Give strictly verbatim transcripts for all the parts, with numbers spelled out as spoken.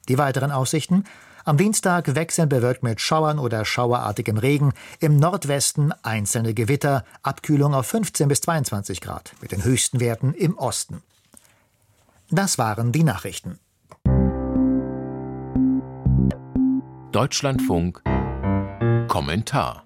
Die weiteren Aussichten: am Dienstag wechselnd bewölkt mit Schauern oder schauerartigem Regen, im Nordwesten einzelne Gewitter, Abkühlung auf fünfzehn bis zweiundzwanzig Grad, mit den höchsten Werten im Osten. Das waren die Nachrichten. Deutschlandfunk Kommentar.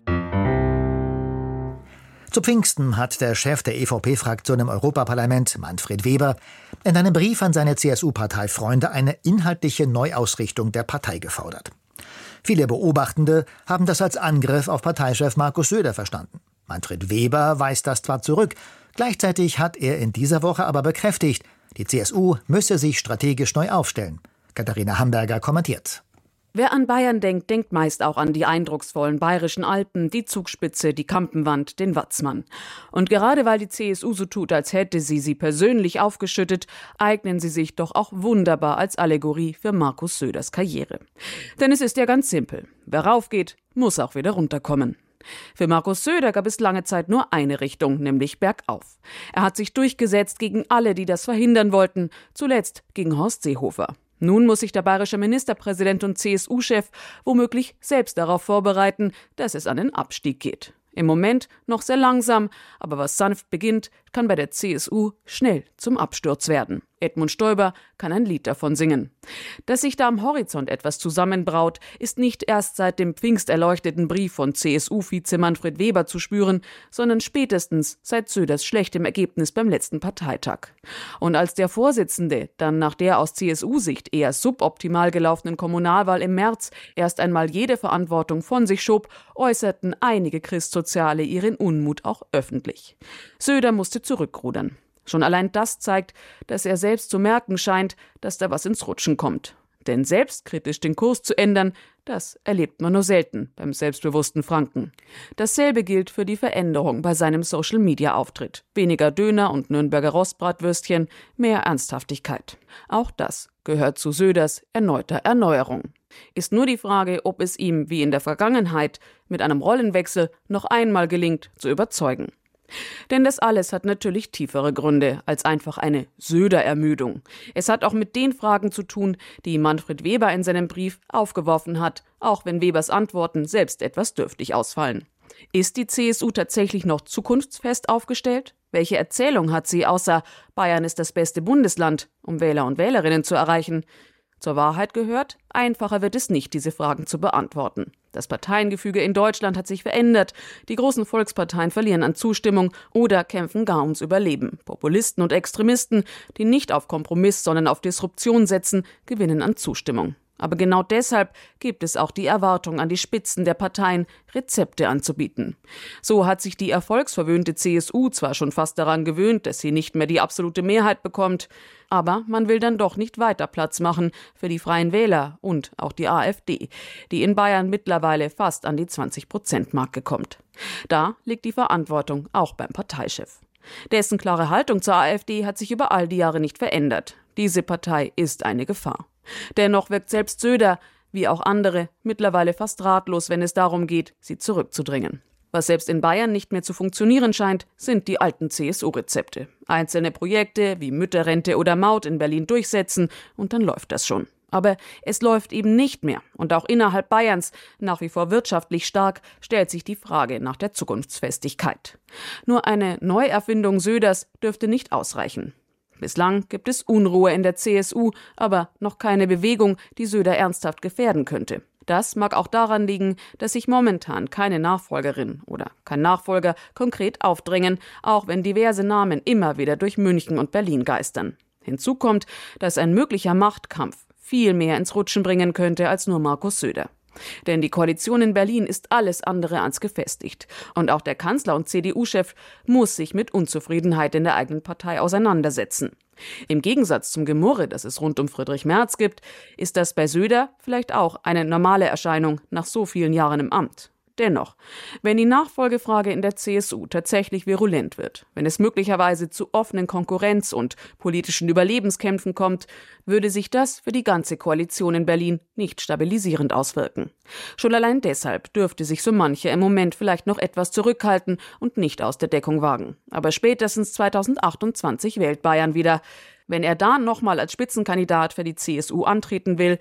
Zu Pfingsten hat der Chef der E V P-Fraktion im Europaparlament, Manfred Weber, in einem Brief an seine C S U-Parteifreunde eine inhaltliche Neuausrichtung der Partei gefordert. Viele Beobachtende haben das als Angriff auf Parteichef Markus Söder verstanden. Manfred Weber weist das zwar zurück, gleichzeitig hat er in dieser Woche aber bekräftigt, die C S U müsse sich strategisch neu aufstellen. Katharina Hamburger kommentiert. Wer an Bayern denkt, denkt meist auch an die eindrucksvollen bayerischen Alpen, die Zugspitze, die Kampenwand, den Watzmann. Und gerade weil die C S U so tut, als hätte sie sie persönlich aufgeschüttet, eignen sie sich doch auch wunderbar als Allegorie für Markus Söders Karriere. Denn es ist ja ganz simpel. Wer raufgeht, muss auch wieder runterkommen. Für Markus Söder gab es lange Zeit nur eine Richtung, nämlich bergauf. Er hat sich durchgesetzt gegen alle, die das verhindern wollten, zuletzt gegen Horst Seehofer. Nun muss sich der bayerische Ministerpräsident und C S U-Chef womöglich selbst darauf vorbereiten, dass es an den Abstieg geht. Im Moment noch sehr langsam, aber was sanft beginnt, kann bei der C S U schnell zum Absturz werden. Edmund Stoiber kann ein Lied davon singen. Dass sich da am Horizont etwas zusammenbraut, ist nicht erst seit dem pfingsterleuchteten Brief von C S U-Vize Manfred Weber zu spüren, sondern spätestens seit Söders schlechtem Ergebnis beim letzten Parteitag. Und als der Vorsitzende dann nach der aus C S U-Sicht eher suboptimal gelaufenen Kommunalwahl im März erst einmal jede Verantwortung von sich schob, äußerten einige Christsoziale ihren Unmut auch öffentlich. Söder musste zurückrudern. Schon allein das zeigt, dass er selbst zu merken scheint, dass da was ins Rutschen kommt. Denn selbstkritisch den Kurs zu ändern, das erlebt man nur selten beim selbstbewussten Franken. Dasselbe gilt für die Veränderung bei seinem Social-Media-Auftritt. Weniger Döner und Nürnberger Rostbratwürstchen, mehr Ernsthaftigkeit. Auch das gehört zu Söders erneuter Erneuerung. Ist nur die Frage, ob es ihm, wie in der Vergangenheit, mit einem Rollenwechsel noch einmal gelingt, zu überzeugen. Denn das alles hat natürlich tiefere Gründe als einfach eine Söder-Ermüdung. Es hat auch mit den Fragen zu tun, die Manfred Weber in seinem Brief aufgeworfen hat, auch wenn Webers Antworten selbst etwas dürftig ausfallen. Ist die C S U tatsächlich noch zukunftsfest aufgestellt? Welche Erzählung hat sie, außer Bayern ist das beste Bundesland, um Wähler und Wählerinnen zu erreichen? Zur Wahrheit gehört, einfacher wird es nicht, diese Fragen zu beantworten. Das Parteiengefüge in Deutschland hat sich verändert. Die großen Volksparteien verlieren an Zustimmung oder kämpfen gar ums Überleben. Populisten und Extremisten, die nicht auf Kompromiss, sondern auf Disruption setzen, gewinnen an Zustimmung. Aber genau deshalb gibt es auch die Erwartung an die Spitzen der Parteien, Rezepte anzubieten. So hat sich die erfolgsverwöhnte C S U zwar schon fast daran gewöhnt, dass sie nicht mehr die absolute Mehrheit bekommt, aber man will dann doch nicht weiter Platz machen für die Freien Wähler und auch die AfD, die in Bayern mittlerweile fast an die zwanzig-Prozent-Marke kommt. Da liegt die Verantwortung auch beim Parteichef. Dessen klare Haltung zur AfD hat sich über all die Jahre nicht verändert. Diese Partei ist eine Gefahr. Dennoch wirkt selbst Söder, wie auch andere, mittlerweile fast ratlos, wenn es darum geht, sie zurückzudrängen. Was selbst in Bayern nicht mehr zu funktionieren scheint, sind die alten C S U-Rezepte. Einzelne Projekte wie Mütterrente oder Maut in Berlin durchsetzen und dann läuft das schon. Aber es läuft eben nicht mehr. Und auch innerhalb Bayerns, nach wie vor wirtschaftlich stark, stellt sich die Frage nach der Zukunftsfestigkeit. Nur eine Neuerfindung Söders dürfte nicht ausreichen. Bislang gibt es Unruhe in der C S U, aber noch keine Bewegung, die Söder ernsthaft gefährden könnte. Das mag auch daran liegen, dass sich momentan keine Nachfolgerin oder kein Nachfolger konkret aufdrängen, auch wenn diverse Namen immer wieder durch München und Berlin geistern. Hinzu kommt, dass ein möglicher Machtkampf viel mehr ins Rutschen bringen könnte als nur Markus Söder. Denn die Koalition in Berlin ist alles andere als gefestigt. Und auch der Kanzler und C D U-Chef muss sich mit Unzufriedenheit in der eigenen Partei auseinandersetzen. Im Gegensatz zum Gemurre, das es rund um Friedrich Merz gibt, ist das bei Söder vielleicht auch eine normale Erscheinung nach so vielen Jahren im Amt. Dennoch, wenn die Nachfolgefrage in der C S U tatsächlich virulent wird, wenn es möglicherweise zu offenen Konkurrenz- und politischen Überlebenskämpfen kommt, würde sich das für die ganze Koalition in Berlin nicht stabilisierend auswirken. Schon allein deshalb dürfte sich so mancher im Moment vielleicht noch etwas zurückhalten und nicht aus der Deckung wagen. Aber spätestens zweitausendachtundzwanzig wählt Bayern wieder. Wenn er da nochmal als Spitzenkandidat für die C S U antreten will,